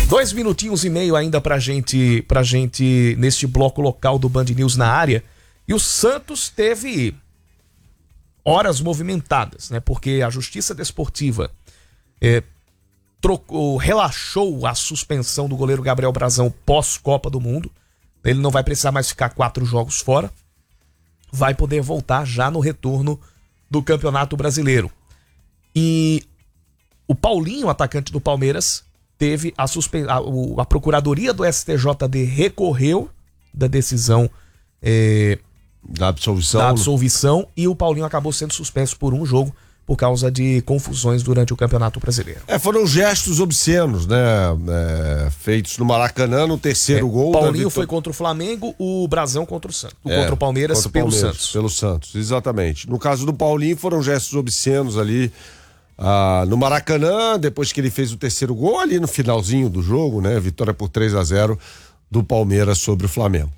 2 minutinhos e meio ainda pra gente neste bloco local do Band News na área. E o Santos teve horas movimentadas, né? Porque a Justiça Desportiva relaxou a suspensão do goleiro Gabriel Brazão pós-Copa do Mundo. Ele não vai precisar mais ficar 4 jogos fora. Vai poder voltar já no retorno do Campeonato Brasileiro. E o Paulinho, atacante do Palmeiras, teve a Procuradoria do STJD recorreu da decisão da absolvição, e o Paulinho acabou sendo suspenso por um jogo por causa de confusões durante o Campeonato Brasileiro. Foram gestos obscenos, né? Feitos no Maracanã, no terceiro gol. Paulinho foi contra o Flamengo, o Brazão contra o Santos. Contra o Palmeiras, pelo Santos. Pelo Santos, exatamente. No caso do Paulinho, foram gestos obscenos ali no Maracanã, depois que ele fez o terceiro gol, ali no finalzinho do jogo, né? Vitória por 3-0 do Palmeiras sobre o Flamengo.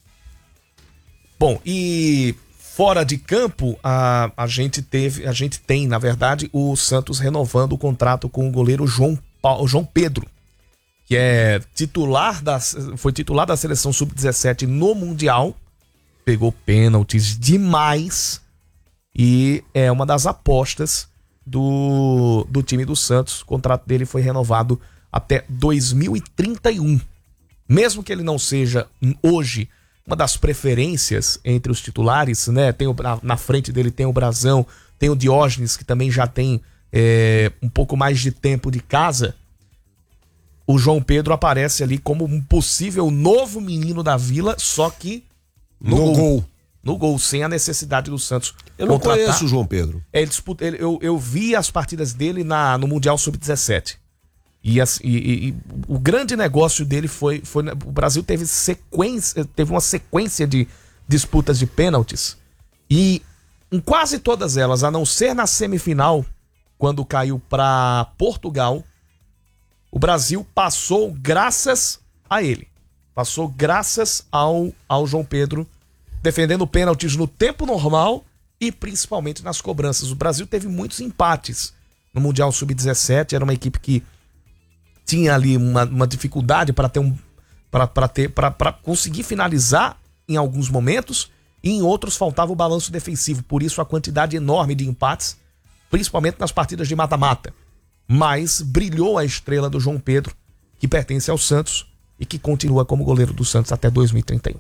Bom, e fora de campo, a gente tem, na verdade, o Santos renovando o contrato com o goleiro João Pedro, que foi titular da seleção sub-17 no Mundial, pegou pênaltis demais e é uma das apostas do time do Santos. O contrato dele foi renovado até 2031. Mesmo que ele não seja hoje uma das preferências entre os titulares, né? Na frente dele tem o Brazão, tem o Diógenes, que também já tem um pouco mais de tempo de casa. O João Pedro aparece ali como um possível novo menino da Vila, só que no gol, sem a necessidade do Santos Eu não conheço o João Pedro. Eu vi as partidas dele no Mundial Sub-17. E o grande negócio dele foi o Brasil teve uma sequência de disputas de pênaltis, e em quase todas elas, a não ser na semifinal, quando caiu para Portugal, o Brasil passou graças a ele. Passou graças ao João Pedro, defendendo pênaltis no tempo normal e principalmente nas cobranças. O Brasil teve muitos empates no Mundial Sub-17, era uma equipe que tinha ali uma dificuldade para conseguir finalizar em alguns momentos, e em outros faltava o balanço defensivo, por isso a quantidade enorme de empates, principalmente nas partidas de mata-mata. Mas brilhou a estrela do João Pedro, que pertence ao Santos e que continua como goleiro do Santos até 2031.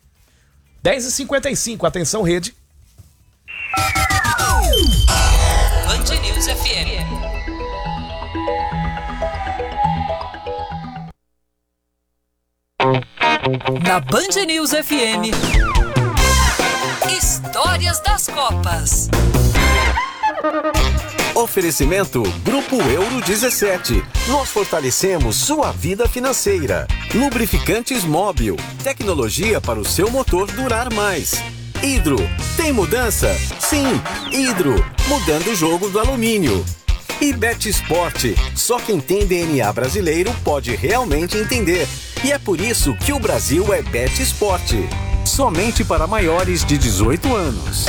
10h55, atenção rede. Band News FM. Na Band News FM, Histórias das Copas. Oferecimento Grupo Euro 17. Nós fortalecemos sua vida financeira. Lubrificantes Móbil. Tecnologia para o seu motor durar mais. Hidro. Tem mudança? Sim, Hidro. Mudando o jogo do alumínio. E Betsport. Só quem tem DNA brasileiro pode realmente entender. E é por isso que o Brasil é Betsport. Somente para maiores de 18 anos.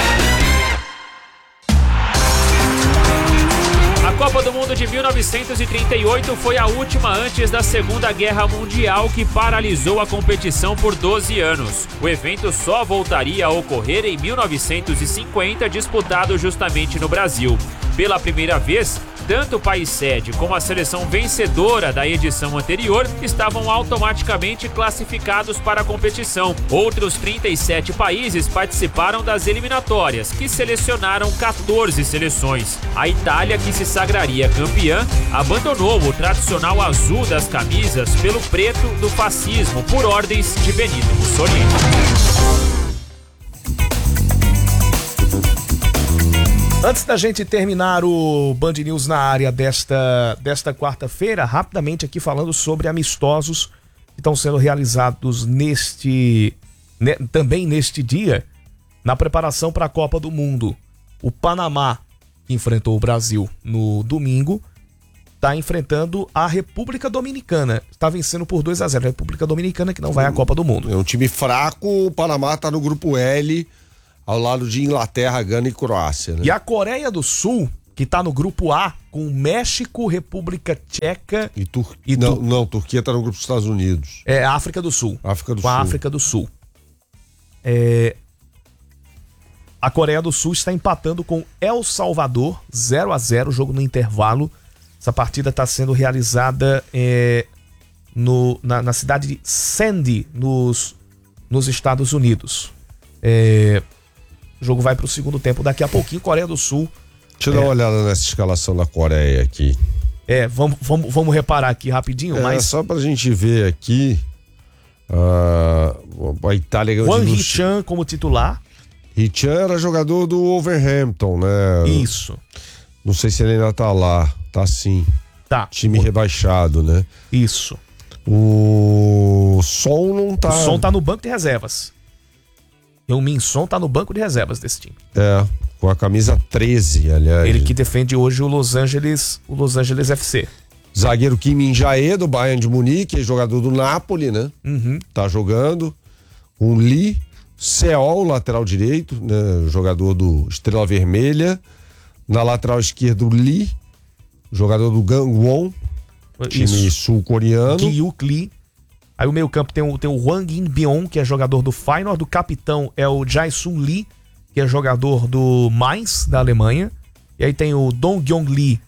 A Copa do Mundo de 1938 foi a última antes da Segunda Guerra Mundial, que paralisou a competição por 12 anos. O evento só voltaria a ocorrer em 1950, disputado justamente no Brasil. Pela primeira vez, tanto o país sede como a seleção vencedora da edição anterior estavam automaticamente classificados para a competição. Outros 37 países participaram das eliminatórias, que selecionaram 14 seleções. A Itália, que se sagraria campeã, abandonou o tradicional azul das camisas pelo preto do fascismo, por ordens de Benito Mussolini. Antes da gente terminar o Band News na área desta quarta-feira, rapidamente aqui falando sobre amistosos que estão sendo realizados também neste dia, na preparação para a Copa do Mundo. O Panamá, que enfrentou o Brasil no domingo, está enfrentando a República Dominicana. Está vencendo por 2-0. A República Dominicana, que não vai à Copa do Mundo. É um time fraco, o Panamá está no grupo L, ao lado de Inglaterra, Gana e Croácia, né? E a Coreia do Sul, que está no grupo A, com México, República Tcheca E Turquia tá no grupo dos Estados Unidos. África do Sul. África do com Sul. a África do Sul. A Coreia do Sul está empatando com El Salvador, 0-0, jogo no intervalo. Essa partida está sendo realizada na cidade de Sandy, nos Estados Unidos. O jogo vai para o segundo tempo daqui a pouquinho. Coreia do Sul. Deixa eu dar uma olhada nessa escalação da Coreia aqui. Vamos reparar aqui rapidinho. Mas só pra gente ver aqui. A Itália ganhou Hwang Hee-chan como titular. Hee-chan era jogador do Wolverhampton, né? Isso. Não sei se ele ainda tá lá. Tá sim. Tá. Time rebaixado, né? Isso. O Son não tá. O Son tá no banco de reservas. O Min-son tá no banco de reservas desse time. Com a camisa 13, aliás. Ele que defende hoje o Los Angeles FC. Zagueiro Kim Min-jae, do Bayern de Munique, jogador do Napoli, né? Tá jogando. O Lee Seol, lateral direito, né? Jogador do Estrela Vermelha. Na lateral esquerda, o Lee, jogador do Gangwon, time sul-coreano. Ki-Yuk Lee. Aí o meio-campo tem o Hwang In-byong, que é jogador do Feyenoord. Do capitão é o Jae-sung Lee, que é jogador do Mainz, da Alemanha. E aí tem o Dong Gyong Lee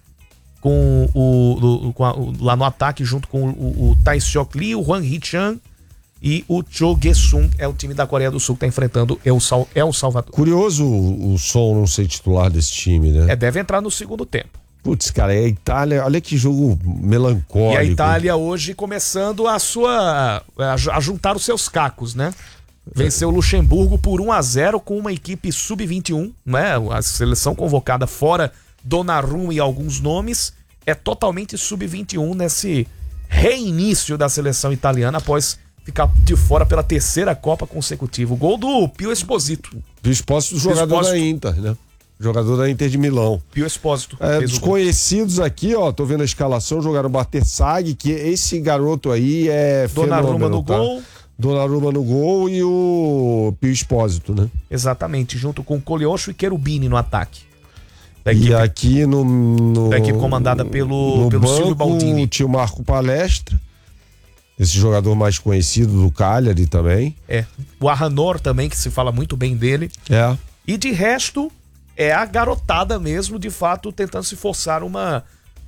lá no ataque, junto com o Tae-seok Lee, o Hwang Hee-chan e o Cho Ge-sung. É o time da Coreia do Sul que tá enfrentando El Salvador. Curioso o Son não ser titular desse time, né? Deve entrar no segundo tempo. Putz, cara, a Itália, olha que jogo melancólico. E a Itália hoje começando a juntar os seus cacos, né? Venceu o Luxemburgo por 1-0 com uma equipe sub-21, né? A seleção convocada fora Donnarumma e alguns nomes é totalmente sub-21 nesse reinício da seleção italiana após ficar de fora pela terceira Copa consecutiva. O gol do Pio Esposito. Pio Esposito, jogador da Inter, né? Jogador da Inter de Milão. Pio Esposito. Desconhecidos aqui, ó, tô vendo a escalação, jogaram Batersag, que esse garoto aí é Donnarumma no gol. Donnarumma no gol e o Pio Esposito, né? Exatamente, junto com Cogliosho e Cherubini no ataque. E aqui da equipe comandada pelo Silvio Baldini. Tinha o Marco Palestra, esse jogador mais conhecido do Cagliari também. O Arranor também, que se fala muito bem dele. E de resto, é a garotada mesmo, de fato, tentando se forçar uma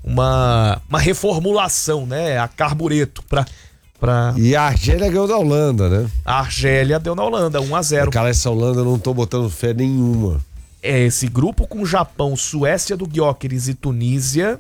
reformulação, né? A carbureto pra... E a Argélia ganhou da Holanda, né? A Argélia deu na Holanda, 1-0. Cara, essa Holanda eu não tô botando fé nenhuma. Esse grupo com Japão, Suécia do Gyökeres e Tunísia.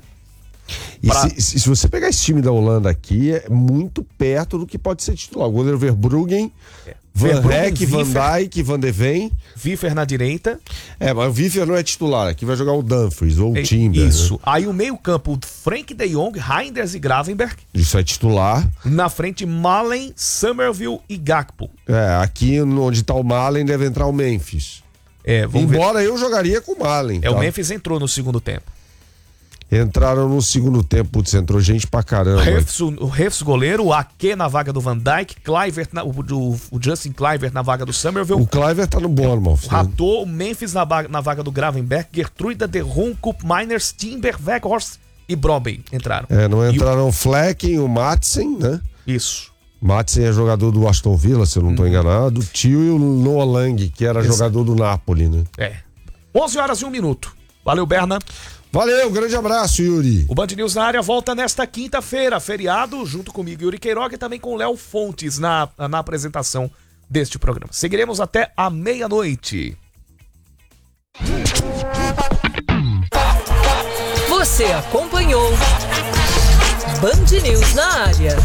Se você pegar esse time da Holanda aqui, é muito perto do que pode ser titular. O goleiro Verbruggen, Van Rijk, Van Dijk, Van de Ven. Wiefer na direita. Mas o Wiefer não é titular. Aqui vai jogar o Dumfries ou o Timber. Isso. Né? Aí o meio-campo, Frank de Jong, Reinders e Gravenberch. Isso é titular. Na frente, Malen, Somerville e Gakpo. Aqui onde tá o Malen deve entrar o Memphis. Embora eu jogaria com o Malen. O Memphis entrou no segundo tempo. Entraram no segundo tempo, putz, entrou gente pra caramba. O Refs goleiro, o Ake na vaga do Van Dijk, Kluivert o Justin Kluivert na vaga do Somerville. O Kluivert tá no Bournemouth. O Rato, o Memphis na vaga do Gravenberch, Gertruida, De Roon, Koop, Miners, Timber, Weghorst e Brobbey entraram. Não entraram o Flecken, o Madsen, né? Isso. Madsen é jogador do Aston Villa, se eu não tô enganado. O Tio e o Noah Lang, que era jogador do Napoli, né? 11h01. Valeu, Berna. Valeu, grande abraço, Yuri. O Band News na área volta nesta quinta-feira, feriado, junto comigo, Yuri Queiroga, e também com o Léo Fontes na apresentação deste programa. Seguiremos até a meia-noite. Você acompanhou Band News na área.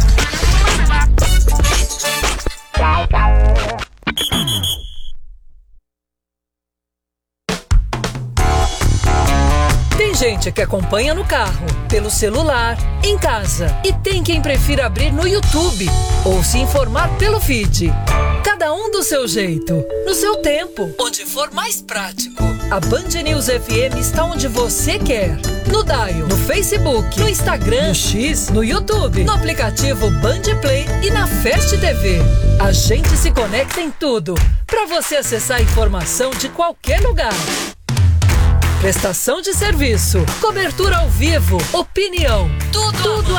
Tem gente que acompanha no carro, pelo celular, em casa. E tem quem prefira abrir no YouTube ou se informar pelo feed. Cada um do seu jeito, no seu tempo, onde for mais prático. A Band News FM está onde você quer. No Dial, no Facebook, no Instagram, no X, no YouTube, no aplicativo Band Play e na Fast TV. A gente se conecta em tudo, para você acessar a informação de qualquer lugar. Prestação de serviço, cobertura ao vivo, opinião, tudo